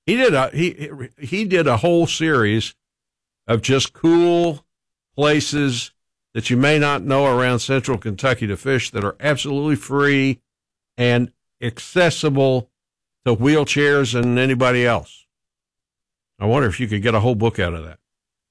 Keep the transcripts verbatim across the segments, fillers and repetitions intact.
He did a he he did a whole series of just cool places that you may not know around central Kentucky to fish that are absolutely free and accessible to wheelchairs and anybody else. I wonder if you could get a whole book out of that.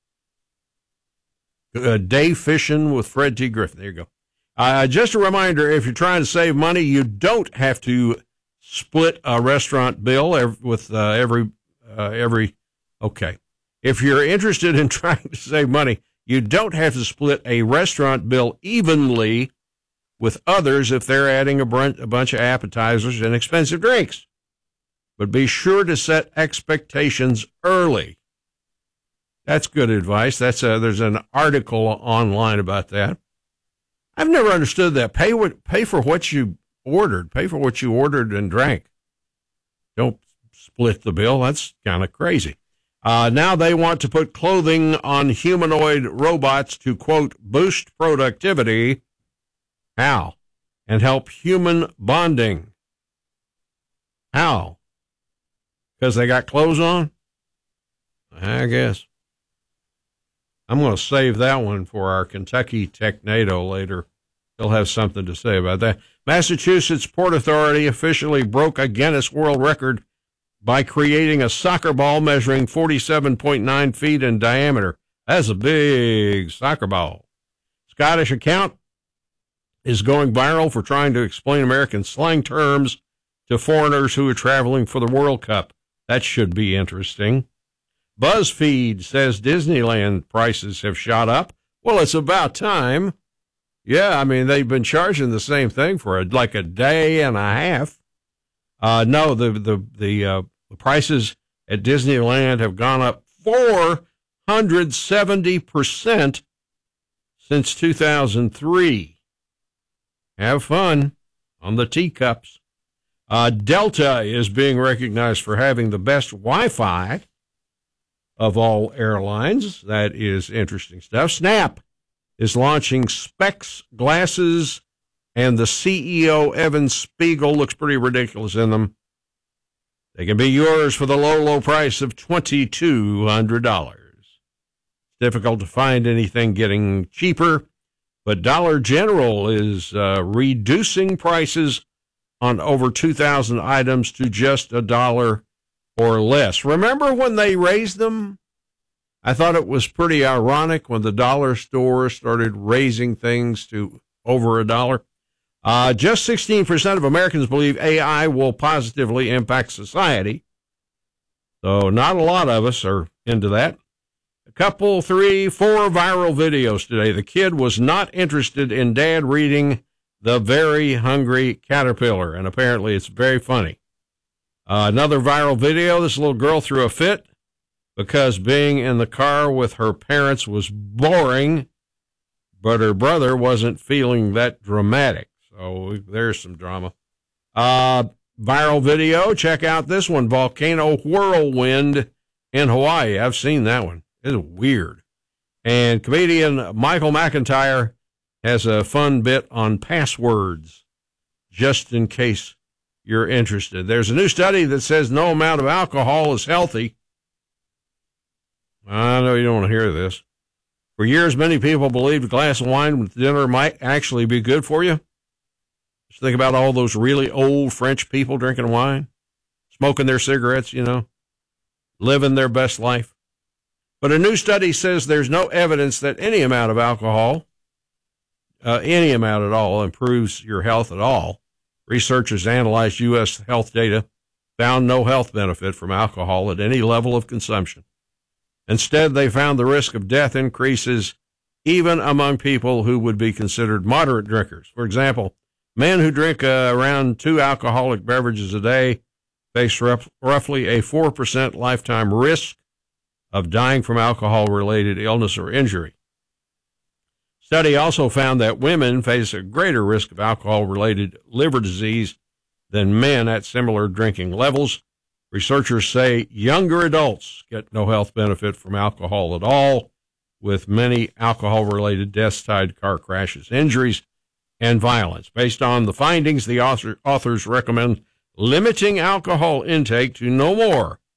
Uh, Day Fishing with Fred T. Griffin. There you go. Uh, just a reminder, if you're trying to save money, you don't have to split a restaurant bill every, with uh, every, uh, every, okay. If you're interested in trying to save money, you don't have to split a restaurant bill evenly with others if they're adding a, brunch, a bunch of appetizers and expensive drinks. But be sure to set expectations early. That's good advice. That's a, there's an article online about that. I've never understood that. Pay what, pay for what you ordered. Pay for what you ordered and drank. Don't split the bill. That's kind of crazy. Uh, now they want to put clothing on humanoid robots to, quote, boost productivity. How? And help human bonding. How? Because they got clothes on? I guess. I'm going to save that one for our Kentucky Technado later. They'll have something to say about that. Massachusetts Port Authority officially broke a Guinness World Record by creating a soccer ball measuring forty-seven point nine feet in diameter. That's a big soccer ball. Scottish account is going viral for trying to explain American slang terms to foreigners who are traveling for the World Cup. That should be interesting. BuzzFeed says Disneyland prices have shot up. Well, it's about time. Yeah, I mean, they've been charging the same thing for a, like a day and a half. Uh, no, the, the, the, uh, the prices at Disneyland have gone up four hundred seventy percent since two thousand three. Have fun on the teacups. Uh, Delta is being recognized for having the best Wi-Fi of all airlines. That is interesting stuff. Snap is launching Specs glasses, and the C E O, Evan Spiegel, looks pretty ridiculous in them. They can be yours for the low, low price of two thousand two hundred dollars. It's difficult to find anything getting cheaper, but Dollar General is uh, reducing prices on over two thousand items to just a dollar or less. Remember when they raised them? I thought it was pretty ironic when the dollar store started raising things to over a dollar. Uh, just sixteen percent of Americans believe A I will positively impact society. So not a lot of us are into that. A couple, three, four viral videos today. The kid was not interested in dad reading The Very Hungry Caterpillar, and apparently it's very funny. Uh, another viral video, this little girl threw a fit because being in the car with her parents was boring, but her brother wasn't feeling that dramatic. So there's some drama. Uh, viral video, check out this one, volcano whirlwind in Hawaii. I've seen that one. It's weird. And comedian Michael McIntyre has a fun bit on passwords, just in case you're interested. There's a new study that says no amount of alcohol is healthy. I know you don't want to hear this. For years, many people believed a glass of wine with dinner might actually be good for you. Just think about all those really old French people drinking wine, smoking their cigarettes, you know, living their best life. But a new study says there's no evidence that any amount of alcohol, uh, any amount at all, improves your health at all. Researchers analyzed U S health data, found no health benefit from alcohol at any level of consumption. Instead, they found the risk of death increases even among people who would be considered moderate drinkers. For example, men who drink uh, around two alcoholic beverages a day face rough, roughly a four percent lifetime risk of dying from alcohol-related illness or injury. Study also found that women face a greater risk of alcohol-related liver disease than men at similar drinking levels. Researchers say younger adults get no health benefit from alcohol at all, with many alcohol-related deaths tied to car crashes, injuries, and violence. Based on the findings, the author, authors recommend limiting alcohol intake to no more